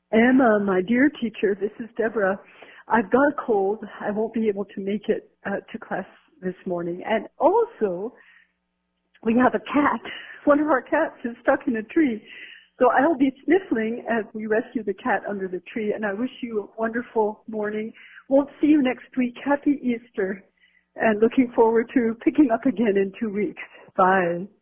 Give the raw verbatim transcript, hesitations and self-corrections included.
Emma, my dear teacher, this is Deborah. I've got a cold. I won't be able to make it uh, to class this morning. And also, we have a cat. One of our cats is stuck in a tree. So I'll be sniffling as we rescue the cat under the tree. And I wish you a wonderful morning. Won't see you next week. Happy Easter. And looking forward to picking up again in two weeks. Bye.